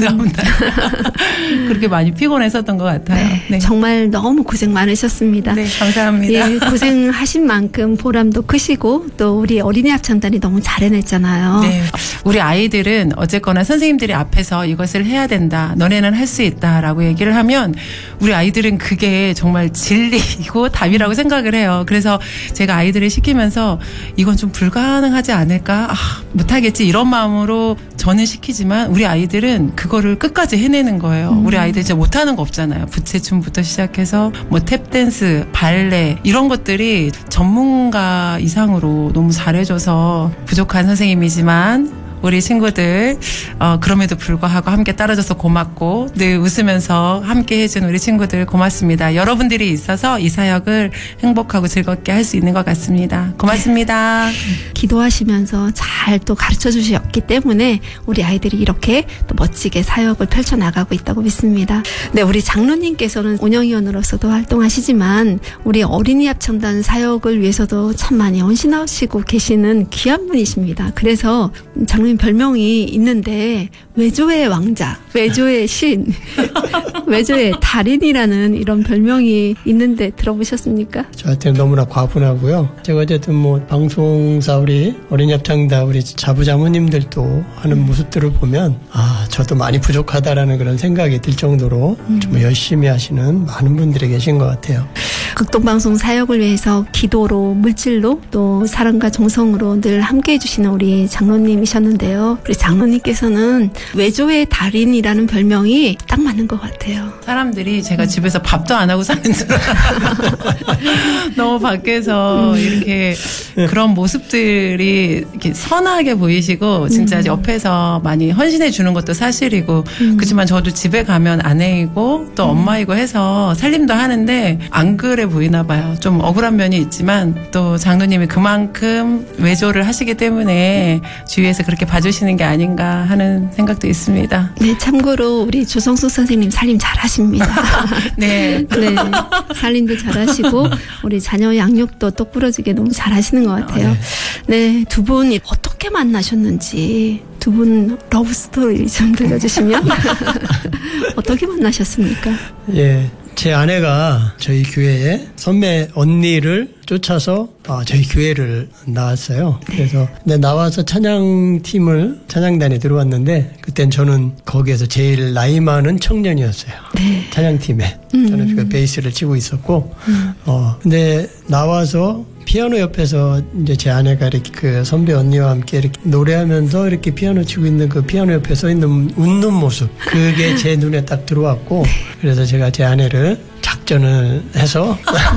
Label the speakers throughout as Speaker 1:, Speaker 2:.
Speaker 1: 다음날 그렇게 많이 피곤했었던 것 같아요.
Speaker 2: 네,
Speaker 1: 네.
Speaker 2: 정말 너무 고생 많으셨습니다.
Speaker 1: 네, 감사합니다.
Speaker 2: 예, 고생하신 만큼 보람도 크시고 또 우리 어린이 합창단이 너무 잘 해냈잖아요.
Speaker 1: 네, 우리 아이들은 어쨌거나 선생님들이 앞에서 이것을 해야 된다, 너네는 할 수 있다라고 얘기를 하면 우리 아이들은 그게 정말 진리이고 답이라고 생각을 해요. 그래서 제가 아이들을 시키면서 이건 좀 불가능하지 않을까, 못하겠지 이런 마음으로 저는 시키지만 우리 아이들은 그거를 끝까지 해내는 거예요. 우리 아이들 진짜 못하는 거 없잖아요. 부채춤부터 시작해서 뭐 탭댄스, 발레 이런 것들이 전문가 이상으로 너무 잘해줘서 부족한 선생님이지만 우리 친구들 그럼에도 불구하고 함께 따라줘서 고맙고 늘 웃으면서 함께 해준 우리 친구들 고맙습니다. 여러분들이 있어서 이 사역을 행복하고 즐겁게 할 수 있는 것 같습니다. 고맙습니다.
Speaker 2: 기도하시면서 잘 또 가르쳐 주셨기 때문에 우리 아이들이 이렇게 또 멋지게 사역을 펼쳐나가고 있다고 믿습니다. 네, 우리 장로님께서는 운영위원으로서도 활동하시지만 우리 어린이 합창단 사역을 위해서도 참 많이 헌신하시고 계시는 귀한 분이십니다. 그래서 장로님 별명이 있는데 외조의 왕자, 외조의 신, 외조의 달인이라는 이런 별명이 있는데 들어보셨습니까?
Speaker 3: 저한테는 너무나 과분하고요. 제가 어쨌든 뭐 방송사 우리 어린이 합창단 우리 자부자모님들도 하는 모습들을 보면 저도 많이 부족하다라는 그런 생각이 들 정도로 좀 열심히 하시는 많은 분들이 계신 것 같아요.
Speaker 2: 극동방송 사역을 위해서 기도로 물질로 또 사랑과 정성으로 늘 함께해 주시는 우리 장로님이셨는데요. 우리 장로님께서는 외조의 달인이라는 별명이 딱 맞는 것 같아요.
Speaker 1: 사람들이 제가 집에서 밥도 안 하고 사는 줄 알아요. 너무 밖에서 이렇게 그런 모습들이 이렇게 선하게 보이시고 진짜 옆에서 많이 헌신해 주는 것도 사실이고 그렇지만 저도 집에 가면 아내이고 또 엄마이고 해서 살림도 하는데 안 그래 보이나 봐요. 좀 억울한 면이 있지만 또 장로님이 그만큼 외조를 하시기 때문에 주위에서 그렇게 봐주시는 게 아닌가 하는 생각도 있습니다.
Speaker 2: 네, 참고로 우리 조성숙 선생님 살림 잘하십니다.
Speaker 1: 네.
Speaker 2: 네, 살림도 잘하시고 우리 자녀 양육도 똑부러지게 너무 잘하시는 것 같아요. 네, 두 분이 어떻게 만나셨는지 두 분 러브 스토리 좀 들려주시면 어떻게 만나셨습니까?
Speaker 3: 예. 제 아내가 저희 교회에 선배 언니를 쫓아서 저희 교회를 나왔어요. 그래서 나와서 찬양단에 들어왔는데 그땐 저는 거기에서 제일 나이 많은 청년이었어요.
Speaker 2: 네.
Speaker 3: 찬양팀에. 저는 그 베이스를 치고 있었고 근데 나와서 피아노 옆에서 이제 제 아내가 이렇게 그 선배 언니와 함께 이렇게 노래하면서 이렇게 피아노 치고 있는 그 피아노 옆에 서 있는 웃는 모습 그게 제 눈에 딱 들어왔고 그래서 제가 제 아내를 작전을 해서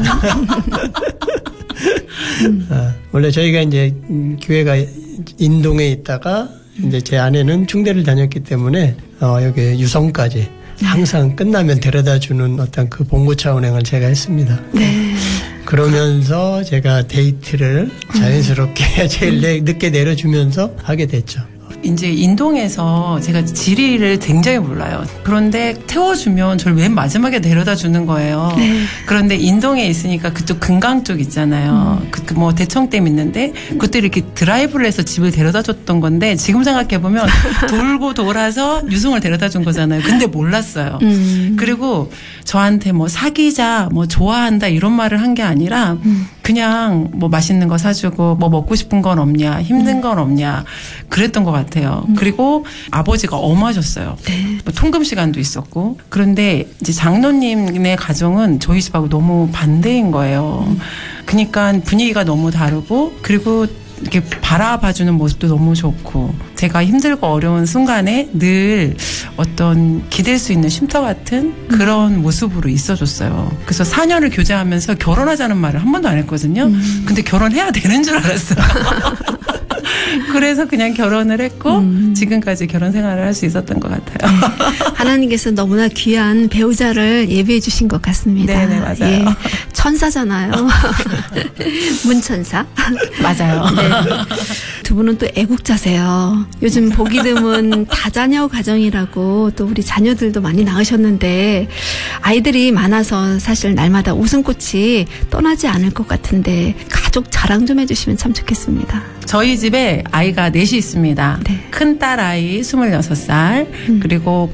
Speaker 3: 원래 저희가 이제 교회가 인동에 있다가 이제 제 아내는 충대를 다녔기 때문에 여기 유성까지 항상 끝나면 데려다주는 어떤 그 봉고차 운행을 제가 했습니다.
Speaker 2: 네.
Speaker 3: 그러면서 제가 데이트를 자연스럽게 제일 늦게 내려주면서 하게 됐죠.
Speaker 1: 이제 인동에서 제가 지리를 굉장히 몰라요. 그런데 태워주면 저를 맨 마지막에 데려다 주는 거예요.
Speaker 2: 네.
Speaker 1: 그런데 인동에 있으니까 그쪽 금강 쪽 있잖아요. 뭐 대청댐 있는데 그때 이렇게 드라이브를 해서 집을 데려다 줬던 건데 지금 생각해보면 돌고 돌아서 유승을 데려다 준 거잖아요. 근데 몰랐어요. 그리고 저한테 뭐 사귀자, 뭐 좋아한다 이런 말을 한 게 아니라 그냥 뭐 맛있는 거 사주고 뭐 먹고 싶은 건 없냐, 힘든 건 없냐 그랬던 것 같아요. 그리고 아버지가 엄하셨어요.
Speaker 2: 네.
Speaker 1: 뭐 통금 시간도 있었고. 그런데 이제 장로님의 가정은 저희 집하고 너무 반대인 거예요. 그러니까 분위기가 너무 다르고 그리고 이렇게 바라봐주는 모습도 너무 좋고 제가 힘들고 어려운 순간에 늘 어떤 기댈 수 있는 쉼터 같은 그런 모습으로 있어줬어요. 그래서 4년을 교제하면서 결혼하자는 말을 한 번도 안 했거든요. 근데 결혼해야 되는 줄 알았어요. 그래서 그냥 결혼을 했고 지금까지 결혼 생활을 할 수 있었던 것 같아요.
Speaker 2: 하나님께서 너무나 귀한 배우자를 예비해 주신 것 같습니다.
Speaker 1: 네네, 맞아요.
Speaker 2: 예, 천사잖아요. 문천사.
Speaker 1: 맞아요.
Speaker 2: 네. 두 분은 또 애국자세요. 요즘 보기 드문 다자녀 가정이라고 또 우리 자녀들도 많이 낳으셨는데 아이들이 많아서 사실 날마다 웃음꽃이 떠나지 않을 것 같은데 가족 자랑 좀 해주시면 참 좋겠습니다.
Speaker 1: 저희 집에 아이가 넷이 있습니다.
Speaker 2: 네.
Speaker 1: 큰딸 아이 26살 그리고